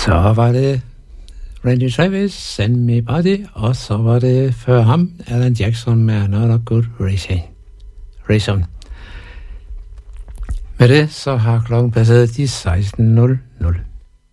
Så var det Randy Travis, Send Me Body, og så var det før ham, Alan Jackson med Another Good Reason. Med det så har klokken passeret de 16:00.